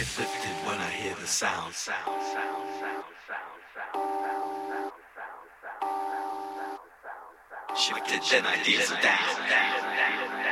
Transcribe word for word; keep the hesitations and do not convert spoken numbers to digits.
lifted when I hear the sound. Shifted, then ideas are down.